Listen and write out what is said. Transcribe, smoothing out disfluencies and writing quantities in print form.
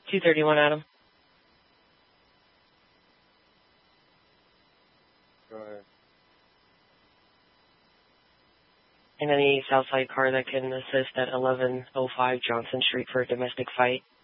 231 Adam. Go ahead. And any Southside car that can assist at 1105 Johnson Street for a domestic fight.